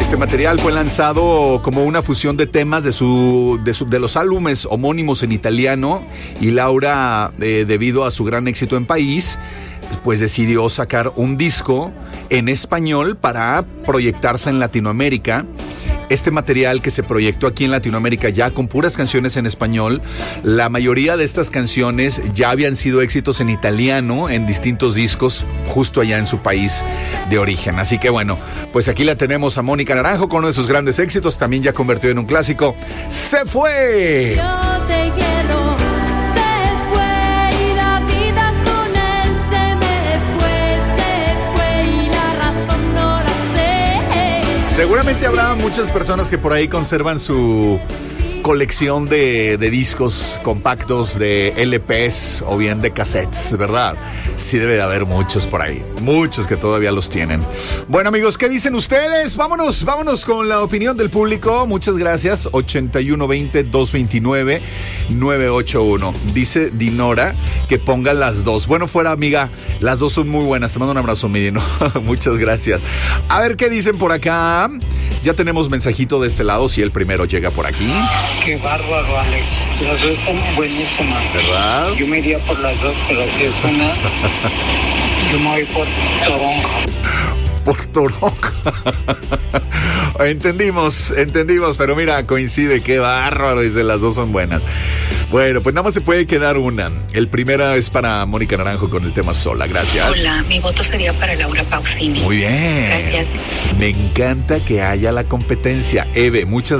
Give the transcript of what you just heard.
Este material fue lanzado como una fusión de temas de los álbumes homónimos en italiano, y Laura, debido a su gran éxito en país, pues decidió sacar un disco en español para proyectarse en Latinoamérica. Este material que se proyectó aquí en Latinoamérica ya con puras canciones en español, la mayoría de estas canciones ya habían sido éxitos en italiano en distintos discos justo allá en su país de origen. Así que bueno, pues aquí la tenemos a Mónica Naranjo con uno de sus grandes éxitos, también ya convertido en un clásico, Se Fue. Yo te quiero. Seguramente habrá muchas personas que por ahí conservan su colección de discos compactos, de LPs o bien de cassettes, ¿verdad? Sí debe de haber muchos por ahí, muchos que todavía los tienen. Bueno, amigos, ¿qué dicen ustedes? Vámonos con la opinión del público. Muchas gracias. 8120-229-981. Dice Dinora que ponga las dos. Bueno, fuera, amiga, las dos son muy buenas. Te mando un abrazo, mi Dino. Muchas gracias. A ver qué dicen por acá. Ya tenemos mensajito de este lado, si el primero llega por aquí. Qué bárbaro, Alex. Las dos están buenísimas. ¿Verdad? Yo me iría por las dos, pero si es una, yo me voy por Toronja. Por Toronja. Entendimos, pero mira, coincide, qué bárbaro, dice, las dos son buenas. Bueno, pues nada más se puede quedar una. El primero es para Mónica Naranjo con el tema Sola, gracias. Hola, mi voto sería para Laura Pausini. Muy bien. Gracias. Me encanta que haya la competencia. Eve, muchas